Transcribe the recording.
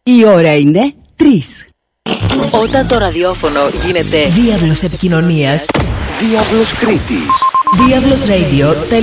Η ώρα είναι 3. Όταν το ραδιόφωνο γίνεται διάβλος επικοινωνίας, Διάβλος Κρήτης. Διάβλος Radio.